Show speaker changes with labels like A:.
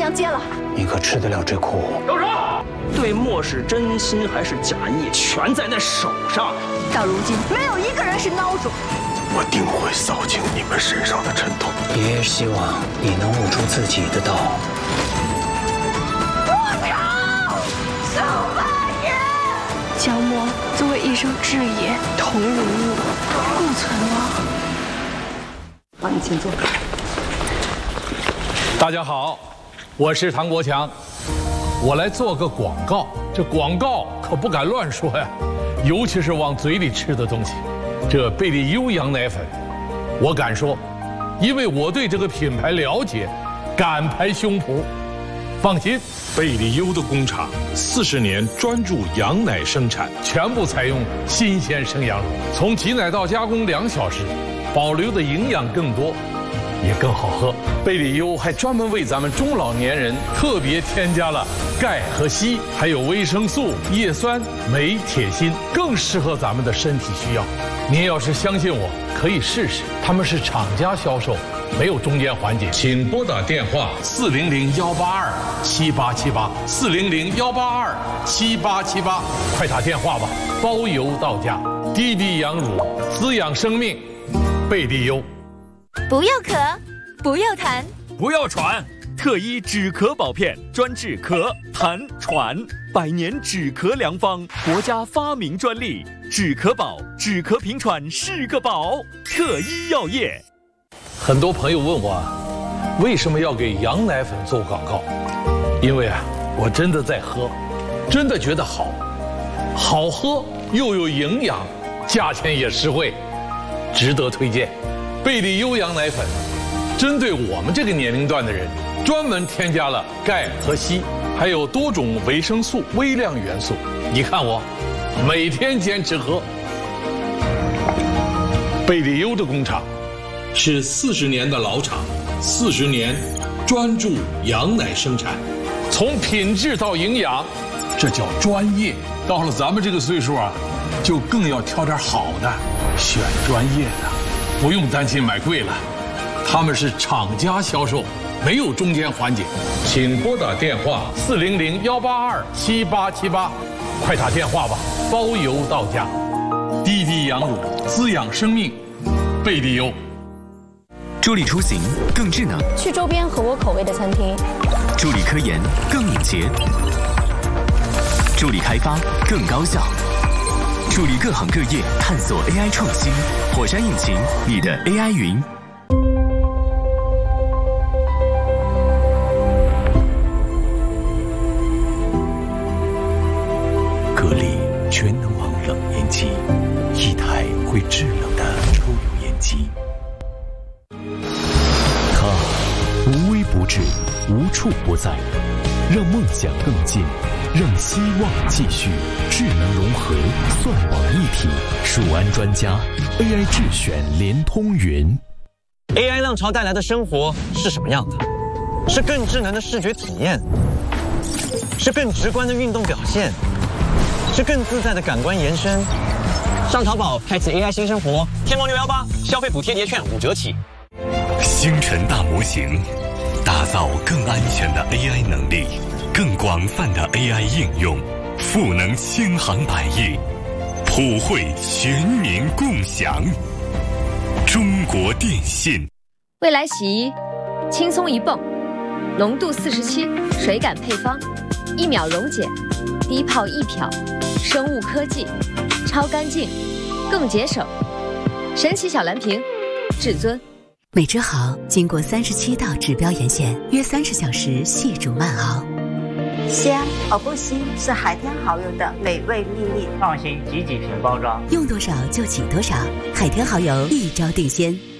A: 阳街了。
B: 你可吃得了这苦？
C: 住手！对墨是真心还是假意，全在那手上。
A: 到如今，没有一个人是孬种。
D: 我定会扫净你们身上的尘土。
B: 也希望你能悟出自己的道。
A: 不逃！手把眼！
E: 江墨作为一生志也，同人物，共存亡。
A: 好，你请坐。
F: 大家好，我是唐国强，我来做个广告。这广告可不敢乱说呀，尤其是往嘴里吃的东西。这贝利优羊奶粉，我敢说，因为我对这个品牌了解，敢拍胸脯。放心，
G: 贝利优的工厂40年专注羊奶生产，
F: 全部采用新鲜生羊乳，从挤奶到加工2小时，保留的营养更多，也更好喝。贝利优还专门为咱们中老年人特别添加了钙和硒，还有维生素、叶酸、镁、铁、锌，更适合咱们的身体需要。您要是相信我，可以试试。他们是厂家销售，没有中间环节。请拨打电话400-182-7878，400-182-7878，快打电话吧，包邮到家。滴滴羊乳滋养生命，贝利优。
H: 不要咳，不要痰，
I: 不要喘，特医止咳宝片，专治咳、痰、喘，100年止咳良方，国家发明专利。止咳宝，止咳平喘是个宝。特医药业。
F: 很多朋友问我，为什么要给羊奶粉做广告？因为我真的在喝，真的觉得好，好喝又有营养，价钱也实惠，值得推荐。贝利优羊奶粉，针对我们这个年龄段的人，专门添加了钙和硒，还有多种维生素、微量元素。你看我，每天坚持喝。贝利优的工厂是40年的老厂，40年专注羊奶生产，从品质到营养，这叫专业。到了咱们这个岁数就更要挑点好的，选专业的，不用担心买贵了。他们是厂家销售，没有中间环节。请拨打电话400-182-7878，快打电话吧，包邮到家。滴滴羊乳滋养生命，贝利优。
J: 助力出行更智能，
E: 去周边合我口味的餐厅；
J: 助力科研更敏捷，助力开发更高效，助力各行各业探索 AI 创新。火山引擎，你的 AI 云。
K: 格力全能王冷烟机，一台会制冷的抽油烟机。它无微不至，无处不在，让梦想更近，让希望继续。智能融合，算网一体，蜀安专家 AI 智选联通云。
L: AI 浪潮带来的生活是什么样的？是更智能的视觉体验，是更直观的运动表现，是更自在的感官延伸。上淘宝开启 AI 新生活，天猫618消费补贴叠券5折起。
K: 星辰大模型，打造更安全的 AI 能力，更广泛的 AI 应用，赋能千行百业，普惠全民共享。中国电信。
H: 未来洗衣，轻松一泵，浓度47，水感配方，1秒溶解，低泡易漂，生物科技，超干净，更节省。神奇小蓝瓶，至尊。
M: 美之豪经过37道指标盐线，约30小时细煮慢熬。
N: 香而不腥是海天蚝油的美味秘密。
O: 放心，挤瓶包装，
M: 用多少就挤多少。海天蚝油一招定鲜。